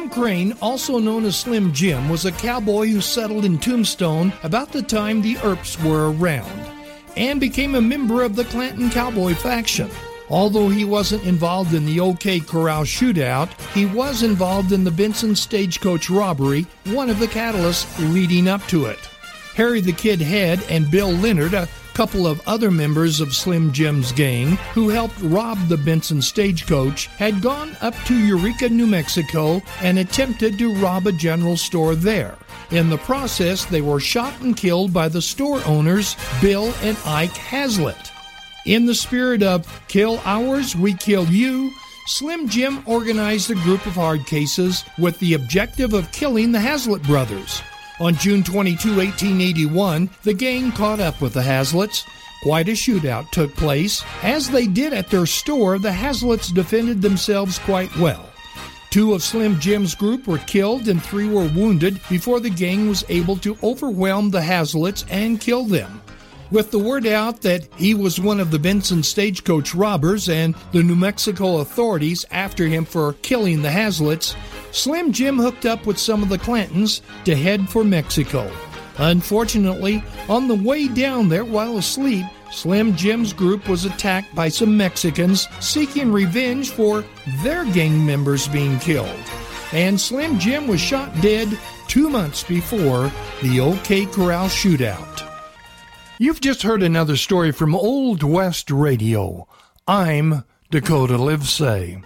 Jim Crane, also known as Slim Jim, was a cowboy who settled in Tombstone about the time the Earps were around and became a member of the Clanton Cowboy faction. Although he wasn't involved in the OK Corral shootout, he was involved in the Benson stagecoach robbery, one of the catalysts leading up to it. Harry the Kid Head and Bill Leonard, a couple of other members of Slim Jim's gang who helped rob the Benson stagecoach, had gone up to Eureka, New Mexico and attempted to rob a general store there. In the process, they were shot and killed by the store owners, Bill and Ike Hazlitt. In the spirit of kill ours, we kill you, Slim Jim organized a group of hard cases with the objective of killing the Hazlitt brothers. On June 22, 1881, the gang caught up with the Hazlitts. Quite a shootout took place. As they did at their store, the Hazlitts defended themselves quite well. 2 of Slim Jim's group were killed and 3 were wounded before the gang was able to overwhelm the Hazlitts and kill them. With the word out that he was one of the Benson stagecoach robbers and the New Mexico authorities after him for killing the Hazlitts, Slim Jim hooked up with some of the Clantons to head for Mexico. Unfortunately, on the way down there while asleep, Slim Jim's group was attacked by some Mexicans seeking revenge for their gang members being killed. And Slim Jim was shot dead 2 months before the OK Corral shootout. You've just heard another story from Old West Radio. I'm Dakota Livesay.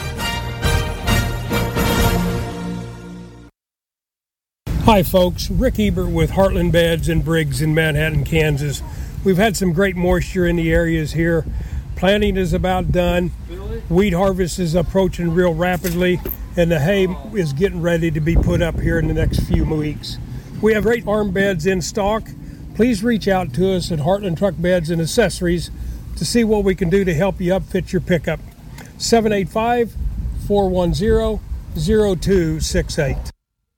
Hi folks, Rick Ebert with Heartland Beds and Briggs in Manhattan, Kansas. We've had some great moisture in the areas here. Planting is about done. Wheat harvest is approaching real rapidly, and the hay is getting ready to be put up here in the next few weeks. We have great farm beds in stock. Please reach out to us at Heartland Truck Beds and Accessories to see what we can do to help you upfit your pickup. 785-410-0268.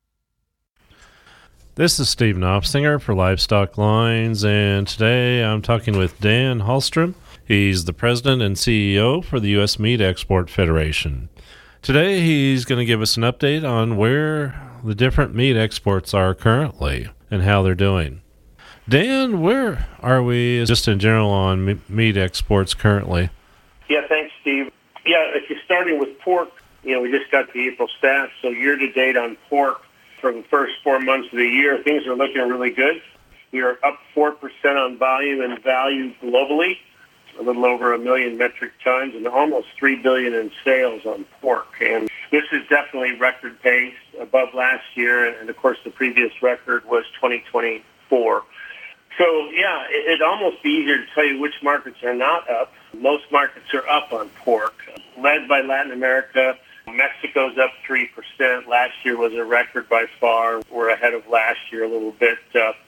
This is Steve Knopfsinger for Livestock Lines, and today I'm talking with Dan Hallstrom. He's the president and CEO for the U.S. Meat Export Federation. Today he's going to give us an update on where the different meat exports are currently and how they're doing. Dan, where are we just in general on meat exports currently? Yeah, thanks, Steve. Yeah, if you're starting with pork, we just got the April stats, so year-to-date on pork, for the first 4 months of the year, things are looking really good. We are up 4% on volume and value globally, a little over 1 million metric tons, and almost $3 billion in sales on pork. And this is definitely record pace above last year, and of course the previous record was 2024. So, yeah, it'd almost be easier to tell you which markets are not up. Most markets are up on pork, led by Latin America. Mexico's up 3%. Last year was a record by far. We're ahead of last year a little bit,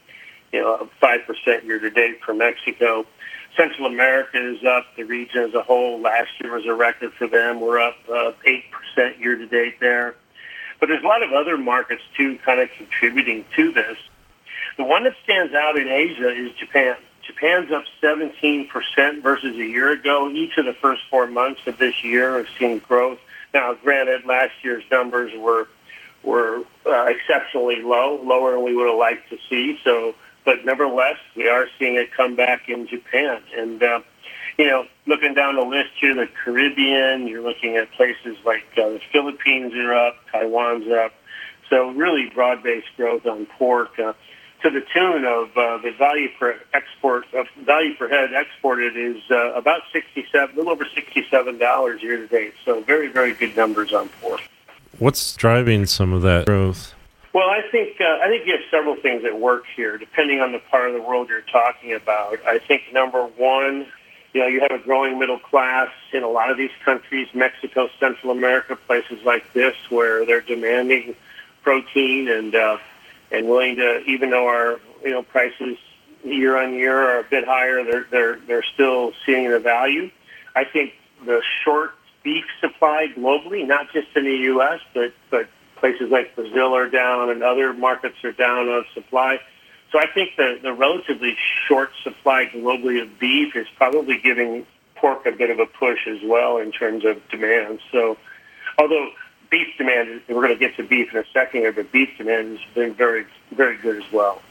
5% year-to-date for Mexico. Central America is up. The region as a whole, last year was a record for them. We're up 8% year-to-date there. But there's a lot of other markets, too, kind of contributing to this. The one that stands out in Asia is Japan. Japan's up 17% versus a year ago. Each of the first 4 months of this year have seen growth. Now, granted, last year's numbers were exceptionally low, lower than we would have liked to see. But nevertheless, we are seeing it come back in Japan. And looking down the list here, the Caribbean, you're looking at places like the Philippines are up, Taiwan's up. So really broad-based growth on pork to the tune of the value per head exported is about a little over $67 year to date. So very, very good numbers on pork. What's driving some of that growth? Well, I think you have several things at work here, depending on the part of the world you're talking about. I think number one, you have a growing middle class in a lot of these countries, Mexico, Central America, places like this, where they're demanding protein and willing to, even though our prices year on year are a bit higher, they're still seeing the value. I think the short beef supply globally, not just in the U.S., but places like Brazil are down and other markets are down on supply. So I think the relatively short supply globally of beef is probably giving pork a bit of a push as well in terms of demand. So although beef demand, we're going to get to beef in a second here, but beef demand has been very, very good as well.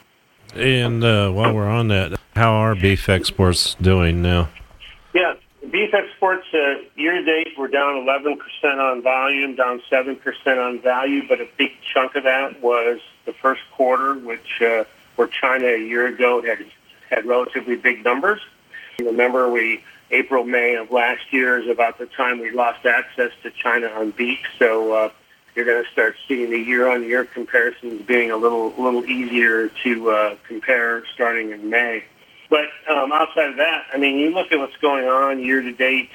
And while we're on that, how are beef exports doing now? Yeah, beef exports year-to-date were down 11% on volume, down 7% on value, but a big chunk of that was the first quarter, which where China a year ago had relatively big numbers. Remember, April, May of last year is about the time we lost access to China on beef, so you're going to start seeing the year-on-year comparisons being a little easier to compare starting in May. But outside of that, I mean, you look at what's going on year-to-date,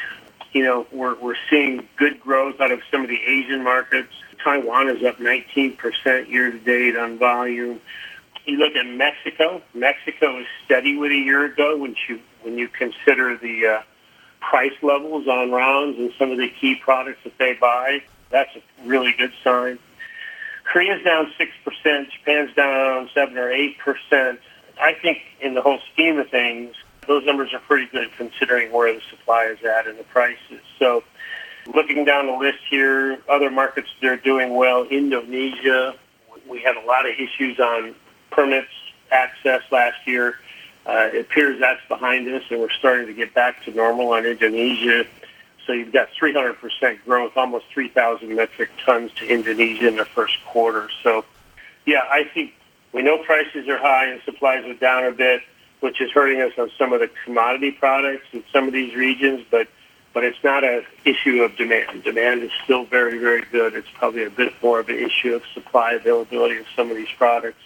we're seeing good growth out of some of the Asian markets. Taiwan is up 19% year-to-date on volume. You look at Mexico. Mexico is steady with a year ago when you consider the price levels on rounds and some of the key products that they buy. That's a really good sign. Korea's down 6%. Japan's down 7 or 8%. I think in the whole scheme of things, those numbers are pretty good considering where the supply is at and the prices. So looking down the list here, other markets that are doing well, Indonesia, we had a lot of issues on permits access last year. It appears that's behind us, and we're starting to get back to normal on Indonesia. So you've got 300% growth, almost 3,000 metric tons to Indonesia in the first quarter. So, yeah, I think we know prices are high and supplies are down a bit, which is hurting us on some of the commodity products in some of these regions, but it's not an issue of demand. Demand is still very, very good. It's probably a bit more of an issue of supply availability of some of these products.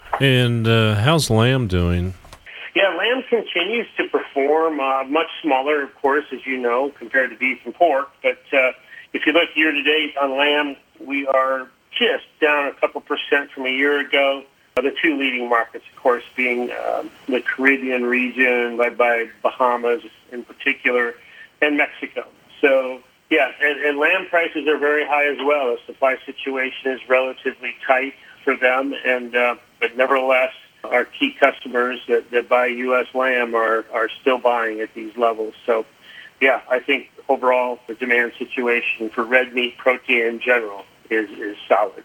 And how's lamb doing? Yeah, lamb continues to perform much smaller, of course, as you know, compared to beef and pork. But if you look year-to-date on lamb, we are just down a couple percent from a year ago. The two leading markets, of course, being the Caribbean region, led by Bahamas in particular, and Mexico. So, yeah, and lamb prices are very high as well. The supply situation is relatively tight for them, and but nevertheless, our key customers that buy U.S. lamb are still buying at these levels. So, yeah, I think overall the demand situation for red meat protein in general is solid.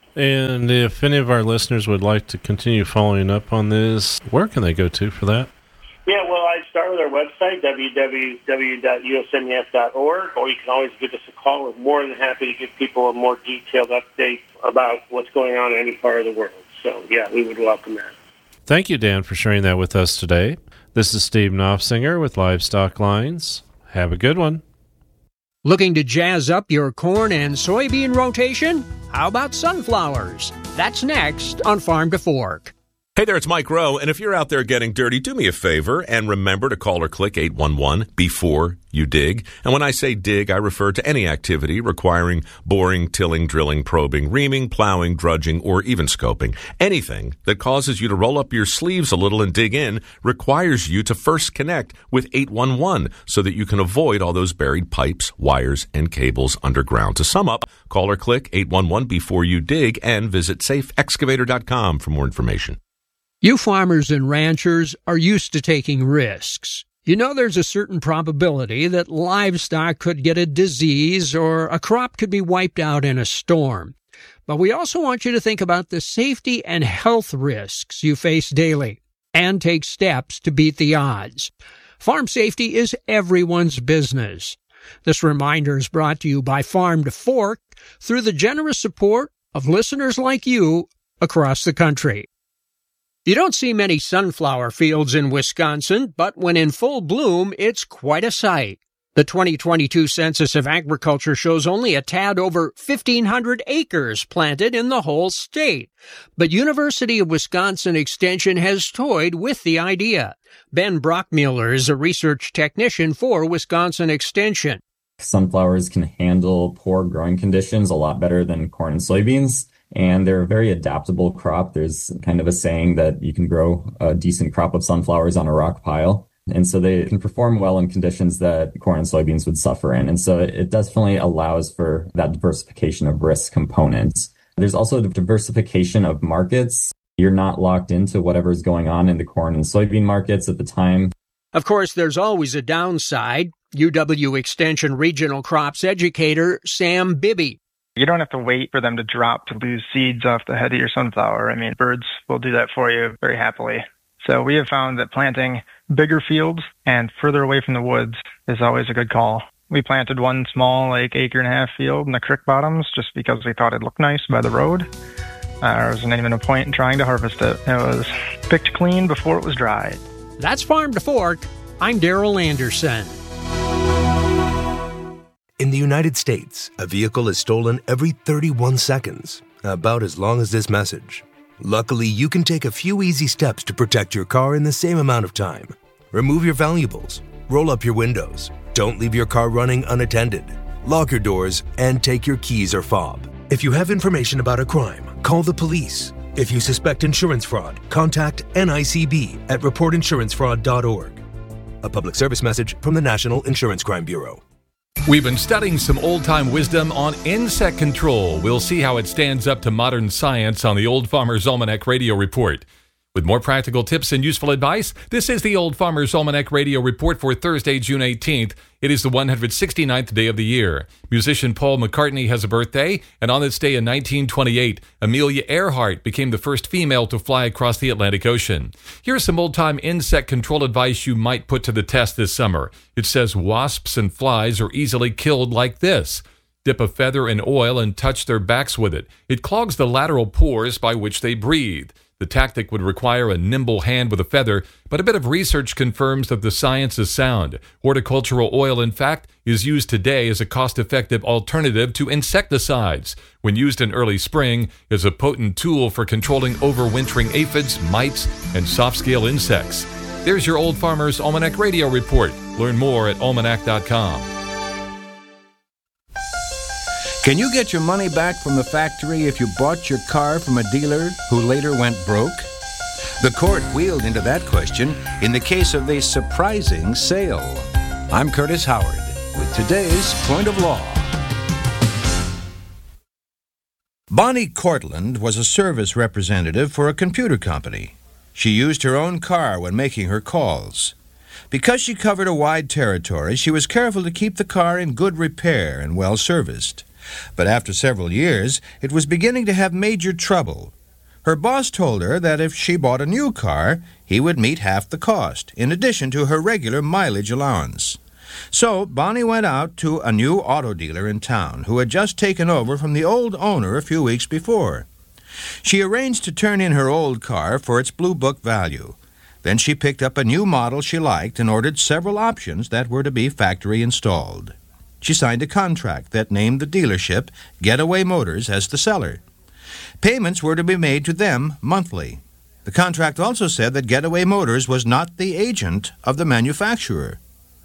And if any of our listeners would like to continue following up on this, where can they go to for that? Yeah, well, I'd start with our website, www.usmef.org, or you can always give us a call. We're more than happy to give people a more detailed update about what's going on in any part of the world. So, yeah, we would welcome that. Thank you, Dan, for sharing that with us today. This is Steve Knopfsinger with Livestock Lines. Have a good one. Looking to jazz up your corn and soybean rotation? How about sunflowers? That's next on Farm to Fork. Hey there, it's Mike Rowe, and if you're out there getting dirty, do me a favor and remember to call or click 811 before you dig. And when I say dig, I refer to any activity requiring boring, tilling, drilling, probing, reaming, plowing, drudging, or even scoping. Anything that causes you to roll up your sleeves a little and dig in requires you to first connect with 811 so that you can avoid all those buried pipes, wires, and cables underground. To sum up, call or click 811 before you dig and visit safeexcavator.com for more information. You farmers and ranchers are used to taking risks. You know there's a certain probability that livestock could get a disease or a crop could be wiped out in a storm. But we also want you to think about the safety and health risks you face daily and take steps to beat the odds. Farm safety is everyone's business. This reminder is brought to you by Farm to Fork through the generous support of listeners like you across the country. You don't see many sunflower fields in Wisconsin, but when in full bloom, it's quite a sight. The 2022 Census of Agriculture shows only a tad over 1,500 acres planted in the whole state. But University of Wisconsin Extension has toyed with the idea. Ben Brockmuller is a research technician for Wisconsin Extension. Sunflowers can handle poor growing conditions a lot better than corn and soybeans. And they're a very adaptable crop. There's kind of a saying that you can grow a decent crop of sunflowers on a rock pile. And so they can perform well in conditions that corn and soybeans would suffer in. And so it definitely allows for that diversification of risk components. There's also the diversification of markets. You're not locked into whatever's going on in the corn and soybean markets at the time. Of course, there's always a downside. UW Extension Regional Crops Educator Sam Bibby. You don't have to wait for them to drop to lose seeds off the head of your sunflower. I mean, birds will do that for you very happily. So we have found that planting bigger fields and further away from the woods is always a good call. We planted one small, acre-and-a-half field in the creek bottoms just because we thought it looked nice by the road. There wasn't even a point in trying to harvest it. It was picked clean before it was dried. That's Farm to Fork. I'm Darrell Anderson. In the United States, a vehicle is stolen every 31 seconds, about as long as this message. Luckily, you can take a few easy steps to protect your car in the same amount of time. Remove your valuables, roll up your windows, don't leave your car running unattended, lock your doors, and take your keys or fob. If you have information about a crime, call the police. If you suspect insurance fraud, contact NICB at reportinsurancefraud.org. A public service message from the National Insurance Crime Bureau. We've been studying some old-time wisdom on insect control. We'll see how it stands up to modern science on the Old Farmer's Almanac Radio Report. With more practical tips and useful advice, this is the Old Farmer's Almanac Radio Report for Thursday, June 18th. It is the 169th day of the year. Musician Paul McCartney has a birthday, and on this day in 1928, Amelia Earhart became the first female to fly across the Atlantic Ocean. Here's some old-time insect control advice you might put to the test this summer. It says wasps and flies are easily killed like this. Dip a feather in oil and touch their backs with it. It clogs the lateral pores by which they breathe. The tactic would require a nimble hand with a feather, but a bit of research confirms that the science is sound. Horticultural oil, in fact, is used today as a cost-effective alternative to insecticides. When used in early spring, is a potent tool for controlling overwintering aphids, mites, and soft-scale insects. There's your Old Farmer's Almanac Radio Report. Learn more at almanac.com. Can you get your money back from the factory if you bought your car from a dealer who later went broke? The court wheeled into that question in the case of the surprising sale. I'm Curtis Howard with today's Point of Law. Bonnie Cortland was a service representative for a computer company. She used her own car when making her calls. Because she covered a wide territory, she was careful to keep the car in good repair and well serviced. But after several years, it was beginning to have major trouble. Her boss told her that if she bought a new car, he would meet half the cost, in addition to her regular mileage allowance. So Bonnie went out to a new auto dealer in town who had just taken over from the old owner a few weeks before. She arranged to turn in her old car for its Blue Book value. Then she picked up a new model she liked and ordered several options that were to be factory installed. She signed a contract that named the dealership, Getaway Motors, as the seller. Payments were to be made to them monthly. The contract also said that Getaway Motors was not the agent of the manufacturer.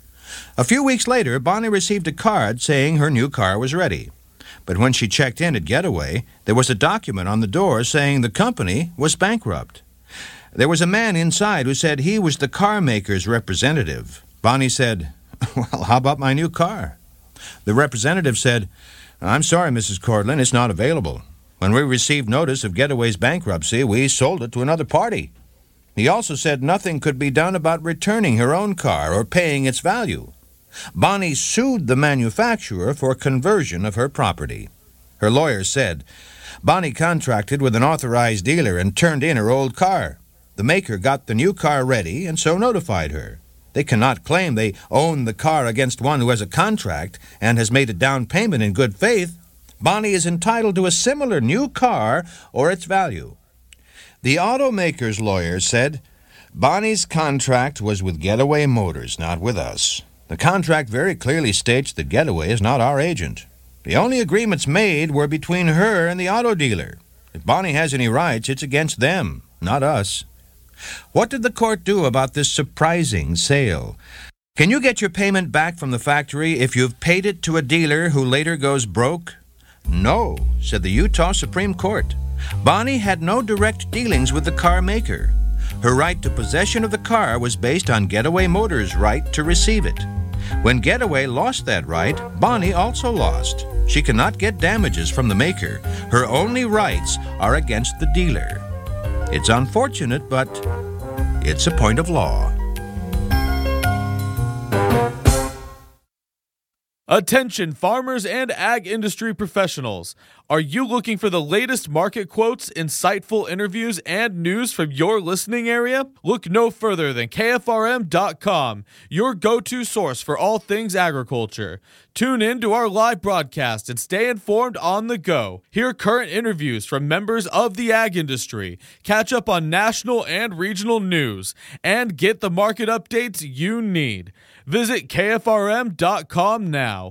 A few weeks later, Bonnie received a card saying her new car was ready. But when she checked in at Getaway, there was a document on the door saying the company was bankrupt. There was a man inside who said he was the car maker's representative. Bonnie said, "Well, how about my new car?" The representative said, "I'm sorry, Mrs. Cortland, it's not available. When we received notice of Getaway's bankruptcy, we sold it to another party." He also said nothing could be done about returning her own car or paying its value. Bonnie sued the manufacturer for conversion of her property. Her lawyer said, Bonnie contracted with an authorized dealer and turned in her old car. The maker got the new car ready and so notified her. They cannot claim they own the car against one who has a contract and has made a down payment in good faith. Bonnie is entitled to a similar new car or its value. The automaker's lawyer said, Bonnie's contract was with Getaway Motors, not with us. The contract very clearly states that Getaway is not our agent. The only agreements made were between her and the auto dealer. If Bonnie has any rights, it's against them, not us. What did the court do about this surprising sale? Can you get your payment back from the factory if you've paid it to a dealer who later goes broke? No, said the Utah Supreme Court. Bonnie had no direct dealings with the car maker. Her right to possession of the car was based on Getaway Motors' right to receive it. When Getaway lost that right, Bonnie also lost. She cannot get damages from the maker. Her only rights are against the dealer. It's unfortunate, but it's a point of law. Attention farmers and ag industry professionals. Are you looking for the latest market quotes, insightful interviews, and news from your listening area? Look no further than KFRM.com, your go-to source for all things agriculture. Tune in to our live broadcast and stay informed on the go. Hear current interviews from members of the ag industry, catch up on national and regional news, and get the market updates you need. Visit KFRM.com now.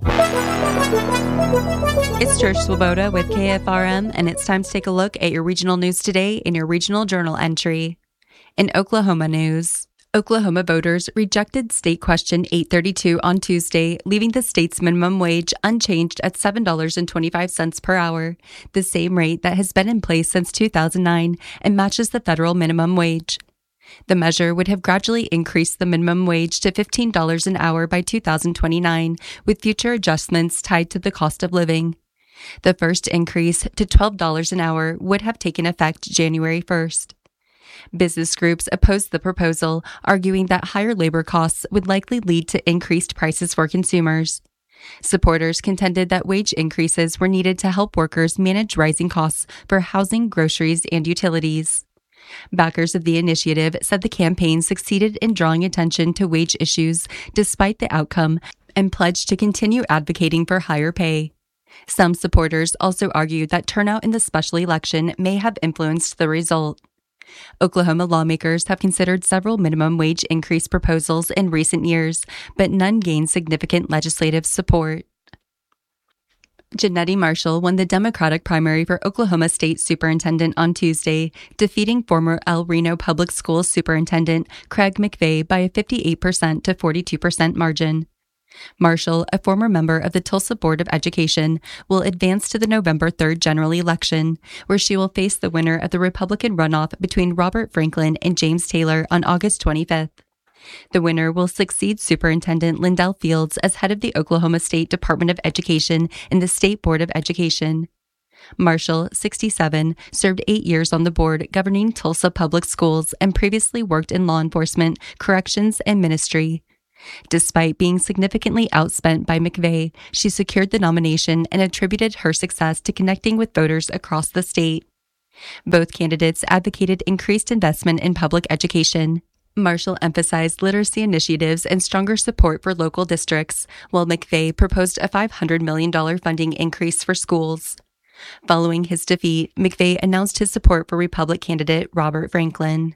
It's Trish Swoboda with KFRM, and it's time to take a look at your regional news today in your regional journal entry. In Oklahoma news, Oklahoma voters rejected State Question 832 on Tuesday, leaving the state's minimum wage unchanged at $7.25 per hour, the same rate that has been in place since 2009 and matches the federal minimum wage. The measure would have gradually increased the minimum wage to $15 an hour by 2029, with future adjustments tied to the cost of living. The first increase to $12 an hour would have taken effect January 1st. Business groups opposed the proposal, arguing that higher labor costs would likely lead to increased prices for consumers. Supporters contended that wage increases were needed to help workers manage rising costs for housing, groceries, and utilities. Backers of the initiative said the campaign succeeded in drawing attention to wage issues despite the outcome and pledged to continue advocating for higher pay. Some supporters also argued that turnout in the special election may have influenced the result. Oklahoma lawmakers have considered several minimum wage increase proposals in recent years, but none gained significant legislative support. Janetti Marshall won the Democratic primary for Oklahoma State Superintendent on Tuesday, defeating former El Reno Public Schools Superintendent Craig McVeigh by a 58% to 42% margin. Marshall, a former member of the Tulsa Board of Education, will advance to the November 3rd general election, where she will face the winner of the Republican runoff between Robert Franklin and James Taylor on August 25th. The winner will succeed Superintendent Lindell Fields as head of the Oklahoma State Department of Education and the State Board of Education. Marshall, 67, served 8 years on the board governing Tulsa Public Schools and previously worked in law enforcement, corrections, and ministry. Despite being significantly outspent by McVeigh, she secured the nomination and attributed her success to connecting with voters across the state. Both candidates advocated increased investment in public education. Marshall emphasized literacy initiatives and stronger support for local districts, while McVeigh proposed a $500 million funding increase for schools. Following his defeat, McVeigh announced his support for Republican candidate Robert Franklin.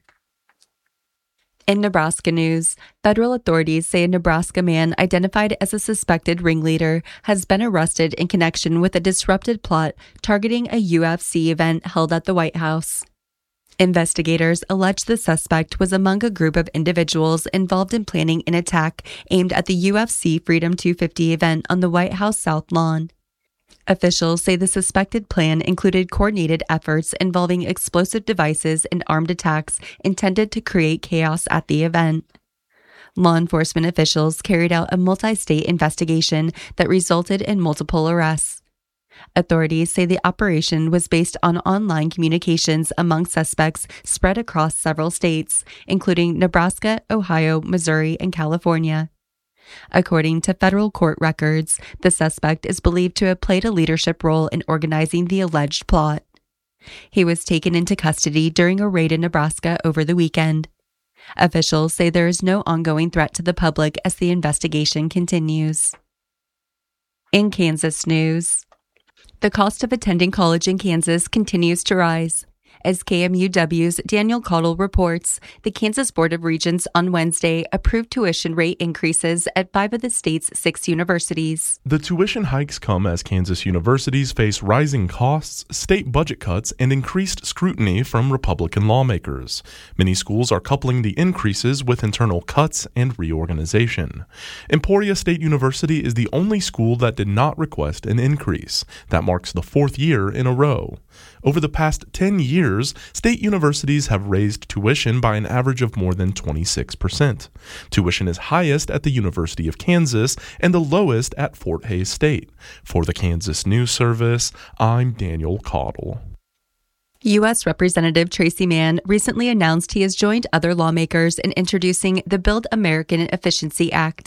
In Nebraska news, federal authorities say a Nebraska man identified as a suspected ringleader has been arrested in connection with a disrupted plot targeting a UFC event held at the White House. Investigators allege the suspect was among a group of individuals involved in planning an attack aimed at the UFC Freedom 250 event on the White House South Lawn. Officials say the suspected plan included coordinated efforts involving explosive devices and armed attacks intended to create chaos at the event. Law enforcement officials carried out a multi-state investigation that resulted in multiple arrests. Authorities say the operation was based on online communications among suspects spread across several states, including Nebraska, Ohio, Missouri, and California. According to federal court records, the suspect is believed to have played a leadership role in organizing the alleged plot. He was taken into custody during a raid in Nebraska over the weekend. Officials say there is no ongoing threat to the public as the investigation continues. In Kansas news, the cost of attending college in Kansas continues to rise. As KMUW's Daniel Caudill reports, the Kansas Board of Regents on Wednesday approved tuition rate increases at 5 of the state's 6 universities. The tuition hikes come as Kansas universities face rising costs, state budget cuts, and increased scrutiny from Republican lawmakers. Many schools are coupling the increases with internal cuts and reorganization. Emporia State University is the only school that did not request an increase. That marks the 4th year in a row. Over the past 10 years, state universities have raised tuition by an average of more than 26%. Tuition is highest at the University of Kansas and the lowest at Fort Hays State. For the Kansas News Service, I'm Daniel Caudill. U.S. Representative Tracy Mann recently announced he has joined other lawmakers in introducing the Build American Efficiency Act.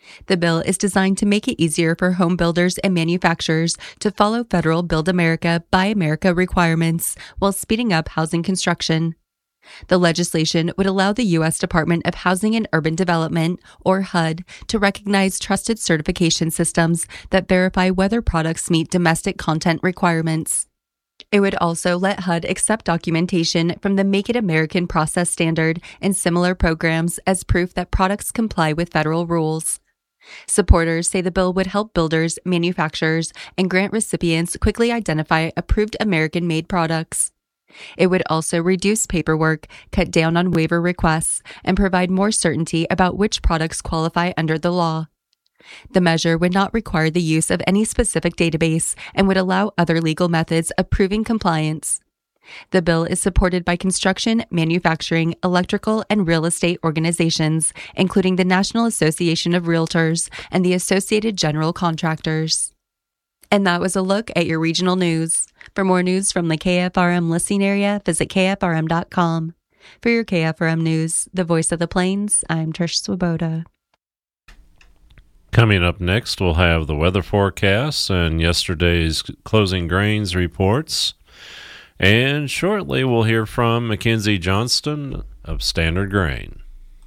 The bill is designed to make it easier for home builders and manufacturers to follow federal Build America, Buy America requirements while speeding up housing construction. The legislation would allow the U.S. Department of Housing and Urban Development, or HUD, to recognize trusted certification systems that verify whether products meet domestic content requirements. It would also let HUD accept documentation from the Make It American process standard and similar programs as proof that products comply with federal rules. Supporters say the bill would help builders, manufacturers, and grant recipients quickly identify approved American-made products. It would also reduce paperwork, cut down on waiver requests, and provide more certainty about which products qualify under the law. The measure would not require the use of any specific database and would allow other legal methods of proving compliance. The bill is supported by construction, manufacturing, electrical, and real estate organizations, including the National Association of Realtors and the Associated General Contractors. And that was a look at your regional news. For more news from the KFRM listening area, visit KFRM.com. For your KFRM news, the voice of the Plains, I'm Trish Swoboda. Coming up next, we'll have the weather forecasts and yesterday's closing grains reports. And shortly, we'll hear from Mackenzie Johnston of Standard Grain.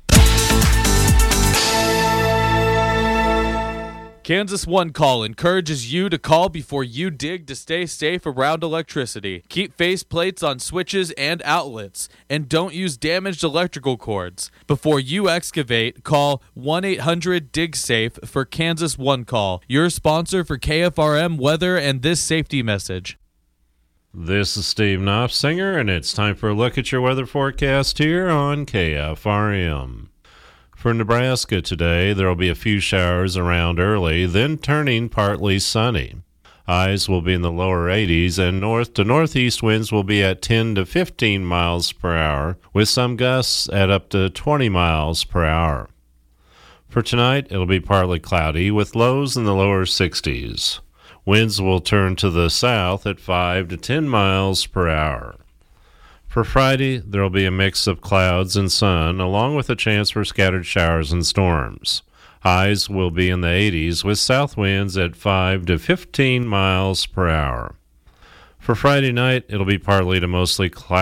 Kansas One Call encourages you to call before you dig to stay safe around electricity. Keep face plates on switches and outlets, and don't use damaged electrical cords. Before you excavate, call 1-800-DIG-SAFE for Kansas One Call, your sponsor for KFRM weather and this safety message. This is Steve Knopfsinger, and it's time for a look at your weather forecast here on KFRM. For Nebraska today, there will be a few showers around early, then turning partly sunny. Highs will be in the lower 80s, and north to northeast winds will be at 10 to 15 miles per hour, with some gusts at up to 20 miles per hour. For tonight, it'll be partly cloudy, with lows in the lower 60s. Winds will turn to the south at 5 to 10 miles per hour. For Friday, there will be a mix of clouds and sun, along with a chance for scattered showers and storms. Highs will be in the 80s, with south winds at 5 to 15 miles per hour. For Friday night, it'll be partly to mostly cloudy.